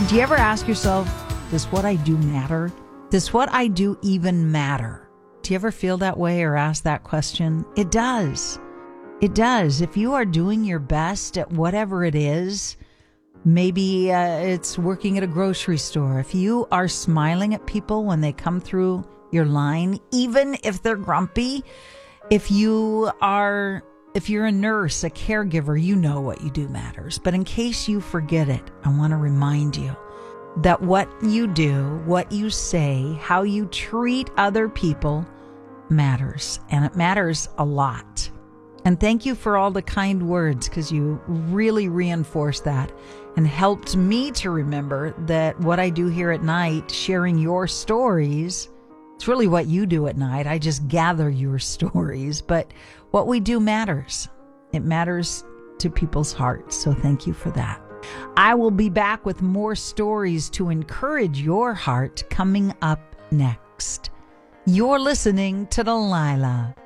Do you ever ask yourself, does what I do matter? Does what I do even matter? Do you ever feel that way or ask that question? It does. It does. If you are doing your best at whatever it is, maybe it's working at a grocery store. If you are smiling at people when they come through your line, even if they're grumpy, if you're a nurse, a caregiver, you know what you do matters. But in case you forget it, I want to remind you that what you do, what you say, how you treat other people matters. And it matters a lot. And thank you for all the kind words, because you really reinforced that and helped me to remember that what I do here at night, sharing your stories, it's really what you do at night. I just gather your stories, but what we do matters. It matters to people's hearts. So thank you for that. I will be back with more stories to encourage your heart coming up next. You're listening to Delilah.